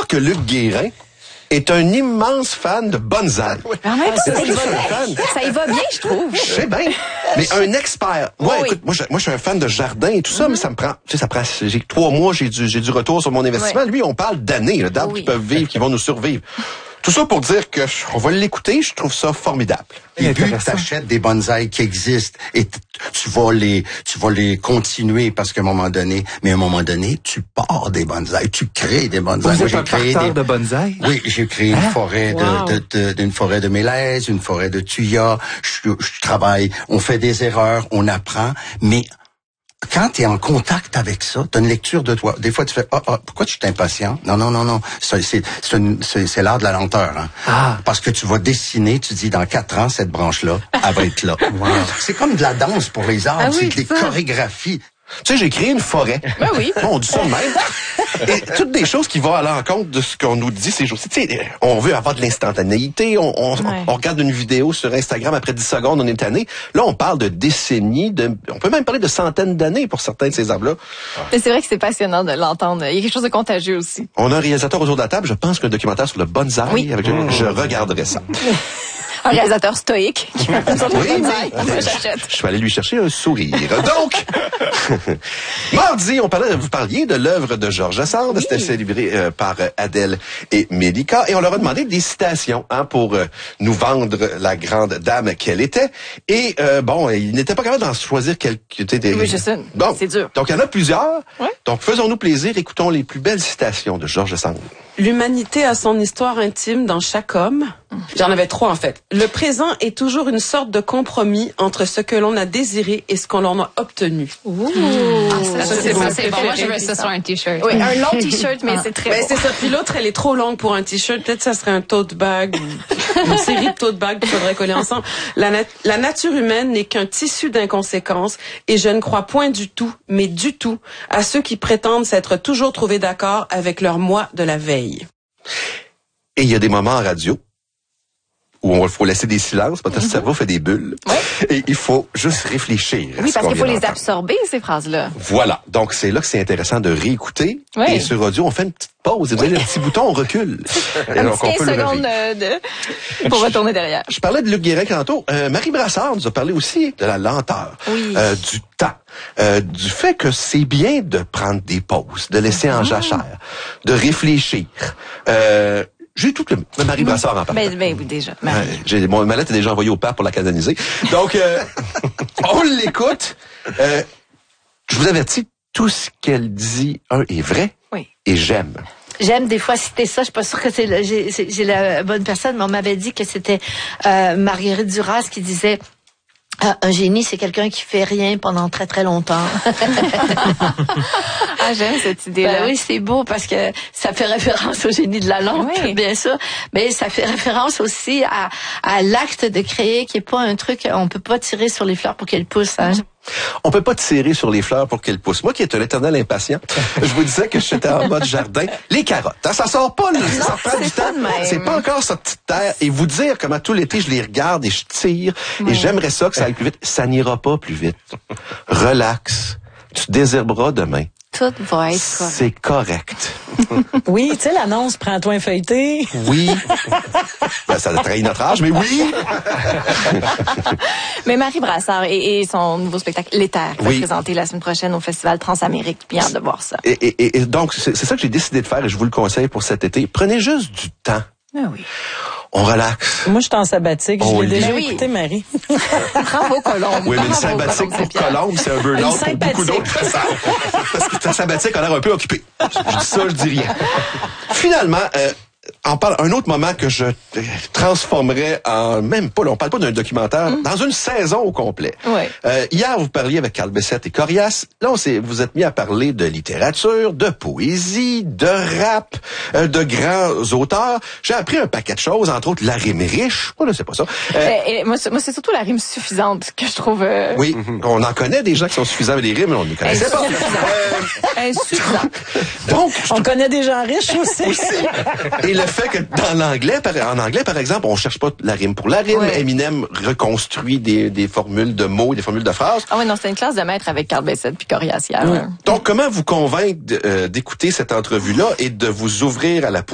savoir que Luc Guérin est un immense fan de bonsaï. En même temps, C'est pas juste un fan. ça y va bien, je trouve. Je sais bien, mais un expert. Moi, Oui. écoute, moi, je suis un fan de jardin et tout ça, mais ça me prend, j'ai 3 mois, j'ai du retour sur mon investissement. Oui. Lui, on parle d'années, là, d'arbres Oui. qui peuvent vivre, qui vont nous survivre. Tout ça pour dire que on va l'écouter, je trouve ça formidable. Et puis, t'achètes des bonsaïs qui existent et tu vas les continuer parce qu'à un moment donné, tu pars des bonsaïs, tu crées des bonsaïs. Vous Moi, êtes un parterre de bonsaï? Oui, j'ai créé une forêt une forêt de mélèzes, une forêt de thuya. Je travaille, on fait des erreurs, on apprend, mais quand tu es en contact avec ça, tu as une lecture de toi. Des fois, tu fais pourquoi tu es impatient? Non. C'est l'art de la lenteur. Hein? Ah. Parce que tu vas dessiner, tu dis dans 4 ans, cette branche-là, elle va être là. Wow. C'est comme de la danse pour les arbres, Ah oui, c'est des ça. chorégraphies. Tu sais, j'ai créé une forêt. Ben oui. On dit ça de même. Et toutes des choses qui vont à l'encontre de ce qu'on nous dit ces jours-ci. Tu sais, on veut avoir de l'instantanéité. On regarde une vidéo sur Instagram, après 10 secondes, on est tanné. Là, on parle de décennies, on peut même parler de centaines d'années pour certains de ces arbres-là. Mais c'est vrai que c'est passionnant de l'entendre. Il y a quelque chose de contagieux aussi. On a un réalisateur autour de la table. Je pense qu'un documentaire sur le bonsaï. Oui. Je regarderai ça. Un réalisateur stoïque qui va faire Oui, Moi, j'achète. je suis allé lui chercher un sourire. Donc, mardi, vous parliez de l'œuvre de Georges Sand. C'était célébré par Adèle et Mélika. Et on leur a demandé des citations pour nous vendre la grande dame qu'elle était. Et il n'était pas capable d'en choisir quelques. Oui, je sais. Bon, C'est dur. donc, il y en a plusieurs. Ouais. Donc, faisons-nous plaisir. Écoutons les plus belles citations de Georges Sand. L'humanité a son histoire intime dans chaque homme. J'en avais 3 en fait. Le présent est toujours une sorte de compromis entre ce que l'on a désiré et ce qu'on en a obtenu. Ça, c'est bon. Moi, je veux ça sur un T-shirt. Oui, un long T-shirt, mais c'est très beau. C'est ça. Puis l'autre, elle est trop longue pour un T-shirt. Peut-être ça serait un tote bag ou une série de tote bags qu'il faudrait coller ensemble. La nature humaine n'est qu'un tissu d'inconséquences et je ne crois point du tout, mais du tout, à ceux qui prétendent s'être toujours trouvés d'accord avec leur moi de la veille. Et il y a des moments en radio où il faut laisser des silences parce que le cerveau fait des bulles. Ouais. Et il faut juste réfléchir. Oui, parce qu'il faut les absorber, ces phrases-là. Voilà. Donc, c'est là que c'est intéressant de réécouter. Oui. Et sur audio, on fait une petite pause. Et vous avez le petit bouton, on recule. Et Un donc, petit 15 secondes pour retourner derrière. Je parlais de Luc Guérin tantôt. Marie Brassard nous a parlé aussi de la lenteur, du temps, du fait que c'est bien de prendre des pauses, de laisser en jachère, de réfléchir. J'ai tout le Marie Brassard en parle. Ben oui, déjà. Ma lettre est déjà envoyée au pape pour la canoniser. Donc, on l'écoute. Je vous avertis, tout ce qu'elle dit, est vrai. Oui. Et j'aime. J'aime des fois citer ça. Je suis pas sûre que j'ai la bonne personne, mais on m'avait dit que c'était Marguerite Duras qui disait un génie, c'est quelqu'un qui fait rien pendant très très longtemps. J'aime cette idée-là. Ben oui, c'est beau parce que ça fait référence au génie de la langue, bien sûr, mais ça fait référence aussi à l'acte de créer, qui est pas un truc, on peut pas tirer sur les fleurs pour qu'elles poussent. Hein. On peut pas tirer sur les fleurs pour qu'elles poussent. Moi qui est un éternel impatient, je vous disais que j'étais en mode jardin. Les carottes, ça sort pas, là, ça prend du temps. C'est pas encore sa petite terre. Et vous dire comment tout l'été je les regarde et je tire et j'aimerais ça que ça aille plus vite. Ça n'ira pas plus vite. Relax. Tu désherberas demain. Tout va être correct. C'est correct. Oui, tu sais, l'annonce, prends-toi un feuilleté. Oui. Ben, ça a trahi notre âge, mais oui. Mais Marie Brassard et son nouveau spectacle, L'Éther, qui va Oui. être présenté la semaine prochaine au Festival Transamérique. Bien hâte de voir ça. Et donc, c'est ça que j'ai décidé de faire et je vous le conseille pour cet été. Prenez juste du temps. Ah oui. On relaxe. Moi, je suis en sabbatique. Je l'ai déjà lit. écouté, Marie. Bravo, Colombe. Oui, mais une Bravo, sabbatique Colombe, pour Colombe, c'est un burn-out pour beaucoup d'autres. Parce que ta sabbatique a l'air un peu occupée. Je dis ça, je dis rien. Finalement, on parle un autre moment que je transformerais en même pas, là, on parle pas d'un documentaire, dans une saison au complet. Ouais. Hier, vous parliez avec Carl Bessette et Corias. Là, vous êtes mis à parler de littérature, de poésie, de rap, de grands auteurs. J'ai appris un paquet de choses, entre autres la rime riche. Moi, là, c'est pas ça. Et moi, c'est surtout la rime suffisante que je trouve... Oui, on en connaît des gens qui sont suffisants avec les rimes, mais on ne les connaissait pas. Insuffisant. Donc, On connaît des gens riches aussi. Et le fait que en anglais, par exemple, on cherche pas la rime pour la rime. Ouais. Eminem reconstruit des formules de mots, des formules de phrases. Ah oui, non, c'était une classe de maître avec Carl Bessette puis Corias hier. Donc, comment vous convaincre d'écouter cette entrevue-là et de vous ouvrir à la